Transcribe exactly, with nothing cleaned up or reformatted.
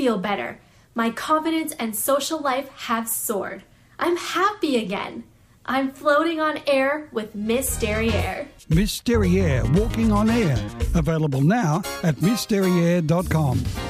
feel better. My confidence and social life have soared. I'm happy again. I'm floating on air with Miss Derriere. Miss Derriere, walking on air. Available now at miss derriere dot com.